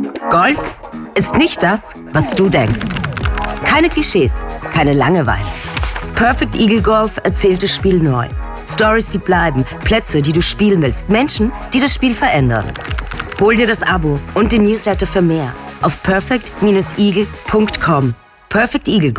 Golf ist nicht das, was du denkst. Keine Klischees, keine Langeweile. Perfect Eagle Golf erzählt das Spiel neu. Stories, die bleiben, Plätze, die du spielen willst, Menschen, die das Spiel verändern. Hol dir das Abo und den Newsletter für mehr auf perfect-eagle.com. Perfect Eagle